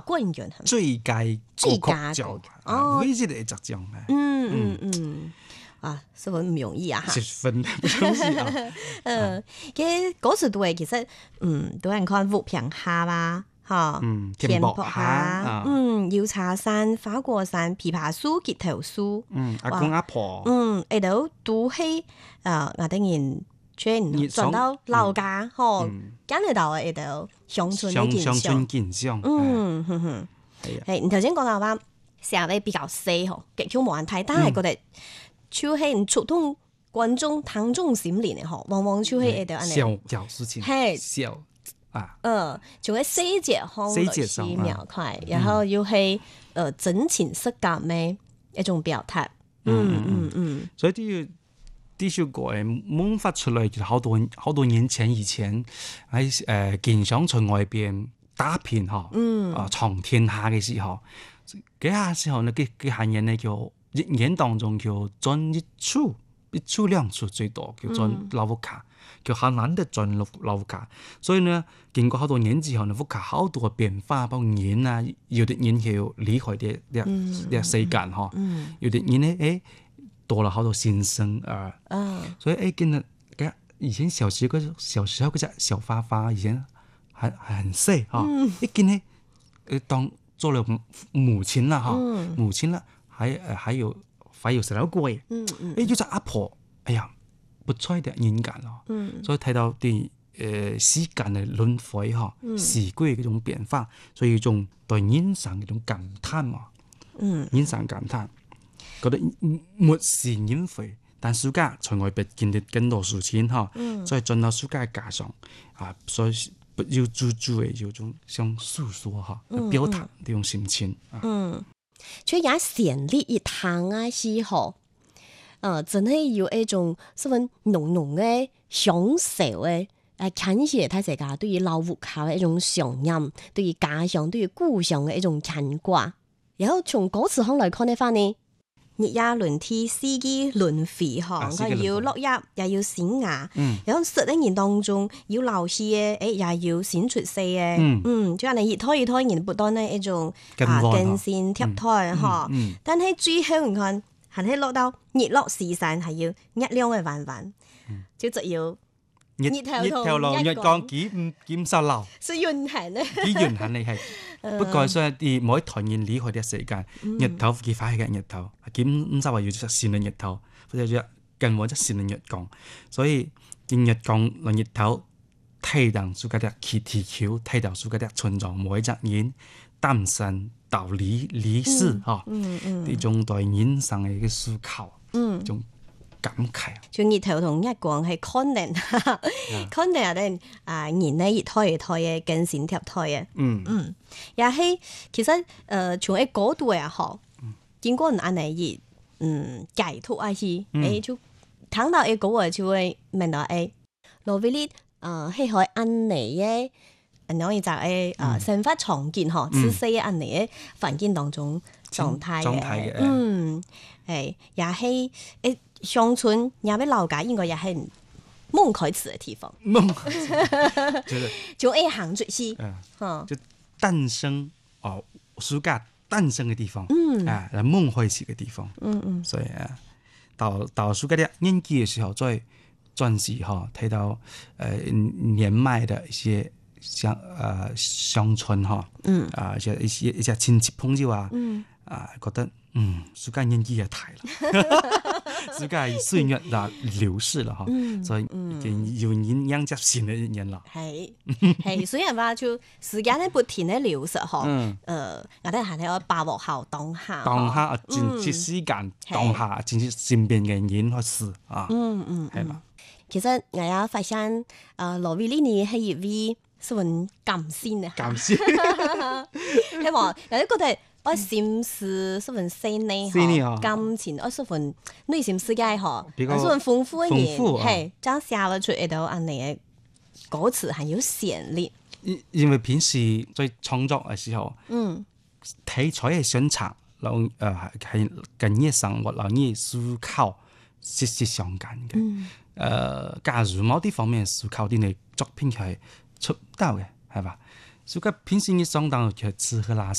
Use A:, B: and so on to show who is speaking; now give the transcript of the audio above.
A: 冠军
B: 最佳歌曲獎，每一個會得獎嘅。
A: 啊，十分唔容易啊！
B: 十分不容易啊！
A: 嘅嗰時都係其實，都人看五平下啦，嚇，
B: 田博下，
A: 搖茶山、花果山、枇杷樹、結頭樹，
B: 阿公阿婆，
A: 喺度都係我哋人轉轉到老家，嗬，揀嚟到喺度鄉村嘅
B: 見相，
A: 係，你頭先講到話成日比較細嗬，極少冇人睇，但係覺得。就係觸動觀眾、聽眾心靈嘅嗬，往往就係喺度
B: 小事情，小
A: 就喺細節上來去描繪，然後又係真情實感嘅一種表達。
B: 所以呢首歌誒萌發出來，其實好多年前以前喺建商村外邊打拼嗬，闖天下嘅時候，嗰下時候呢，佢行人呢叫。一年當中叫賺一處兩處最多，叫賺老福卡，叫很難得賺老福卡。所以呢，經過好多年之後呢，福卡好多變化，包括人啊，有啲人要離開啲世間嗬，有啲人呢多了好多新生兒。所以見到以前小時候嗰隻小花花，以前很細嗬，一見呢當做了母親啦嗬，母親啦。還有細佬哥嘅，就阿婆，哎呀，不錯的人間咯。所以睇到啲時間嘅輪迴嗬，時季嗰種變化，所以種對人生嗰種感嘆嘛。人生感嘆，覺得沒是因為，但暑假從外邊見到更多事情嗬，所以進到暑假嘅加上所以不要注嘅有種想訴說嗬，表達呢種心情。
A: 就也顯力一趟啊，時候，真係有一種十分濃濃嘅享受嘅，牽涉大家對於老屋靠嘅一種想念，對於家鄉、對於故鄉嘅一種牽掛。然後從歌詞上來看的話呢，日夜輪替，四季輪迴，佢要落葉，也要閃芽。然後十一年當中要流逝嘅，也要閃出世嘅。就係你熱拖人不斷呢一種更新貼台嗬。但係最後你看，係喺落到日落時辰係要一亮嘅晚晚，就只要日頭同
B: 日光幾唔受流，
A: 是運行咧，
B: 幾運行你係。不過所以啲每團人離開啲時間，日頭幾快嘅日頭，幾唔使話要閃亮日頭，或者更或者閃亮日光。所以見日光同日頭睇到蘇家啲氣體球，睇到蘇家啲存在每一隻人擔心道理事嗬，呢種對人生嘅一個思考，種感慨。
A: 就日頭同日光係可能有啲人咧熱拖嘅更新貼台嘅，也係其實從喺嗰度也好，經過人安尼解脫啊去，就聽到嗰個就會明到羅威利係可以安尼嘅，然後就係生活常見嗬，只係安尼嘅環境當中狀態嘅，係也係鄉村也俾老家應該也係夢開始嘅地方，就行出去，
B: 就誕生暑假誕生嘅地方，夢開始嘅地方，所以到暑假啲年紀嘅時候，再轉時睇到年邁的一些鄉村一些親戚朋友覺得暑假年紀也大了，暑假歲月流逝了所以有人養着新的人了。
A: 係，所以話就時間咧不停的流逝我哋係睇把握好當下，
B: 珍惜時間，當下珍惜身邊嘅人和事係嘛。
A: 其實我也發現羅威利呢係一位十分感性嘅，係嘛？有啲覺得我心思十分細膩，感情我十分內心世界十分豐富嘅人，係將寫咗出嚟到安尼嘅歌詞很有潛力。
B: 因為平時在創作嘅時候，題材嘅選擇，係跟日生活、跟思考息息相關嘅。假如某啲方面思考啲嘅作品係出唔到嘅，係吧？所以平時日常當中吃喝拉撒。